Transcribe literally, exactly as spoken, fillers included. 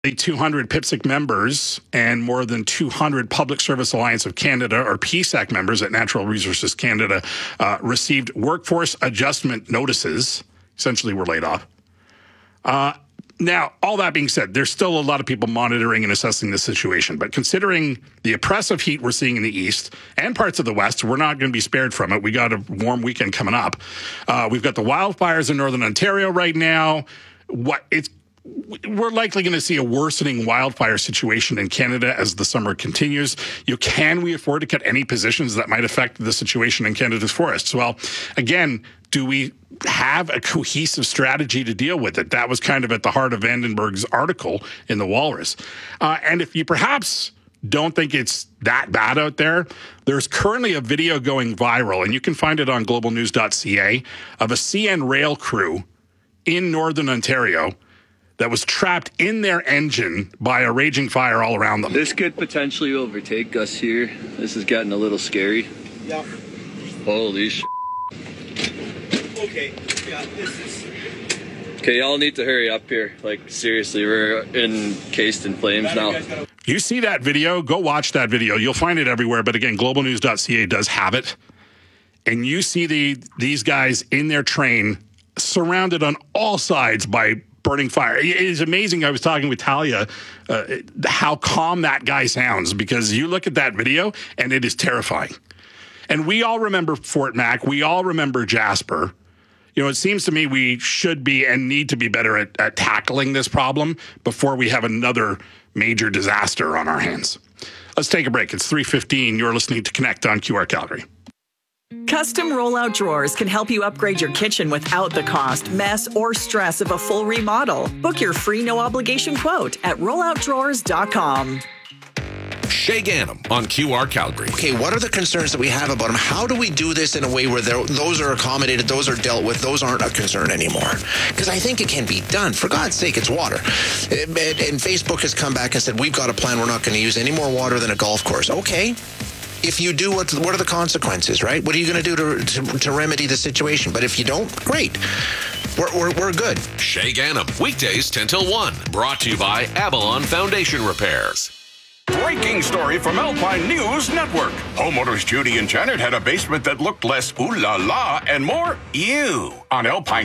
two hundred P I P S C members and more than two hundred Public Service Alliance of Canada, or P S A C members at Natural Resources Canada, uh, received workforce adjustment notices. Essentially, were laid off. Uh, now, all that being said, there's still a lot of people monitoring and assessing the situation. But considering the oppressive heat we're seeing in the east and parts of the west, we're not going to be spared from it. We got a warm weekend coming up. Uh, we've got the wildfires in northern Ontario right now. What it's We're likely going to see a worsening wildfire situation in Canada as the summer continues. You can we afford to cut any positions that might affect the situation in Canada's forests? Well, again, do we have a cohesive strategy to deal with it? That was kind of at the heart of Vandenberg's article in the Walrus. Uh, and if you perhaps don't think it's that bad out there, there's currently a video going viral, and you can find it on global news dot c a, of a C N rail crew in northern Ontario that was trapped in their engine by a raging fire all around them. This could potentially overtake us here. This is getting a little scary. Yeah. Holy sh**. Okay, yeah, this is... Okay, y'all need to hurry up here. Like, seriously, we're encased in flames now. You see that video? Go watch that video. You'll find it everywhere. But again, global news dot c a does have it. And you see the these guys in their train surrounded on all sides by burning fire. It is amazing. I was talking with Talia, uh, how calm that guy sounds, because you look at that video and it is terrifying. And we all remember Fort Mac. We all remember Jasper. You know, it seems to me we should be and need to be better at, at tackling this problem before we have another major disaster on our hands. Let's take a break. It's three fifteen. You're listening to Connect on Q R Calgary. Custom rollout drawers can help you upgrade your kitchen without the cost, mess, or stress of a full remodel. Book your free no-obligation quote at rollout drawers dot com. Shay Gannam on Q R Calgary. Okay, what are the concerns that we have about them? How do we do this in a way where those are accommodated, those are dealt with, those aren't a concern anymore? Because I think it can be done. For God's sake, it's water. And, and Facebook has come back and said, we've got a plan. We're not going to use any more water than a golf course. Okay. If you do, what what are the consequences, right? What are you going to do to, to to remedy the situation? But if you don't, great. We're, we're, we're good. Shay Gannam, weekdays ten till one. Brought to you by Avalon Foundation Repairs. Breaking story from Alpine News Network. Homeowners Judy and Janet had a basement that looked less ooh la la and more ew. On Alpine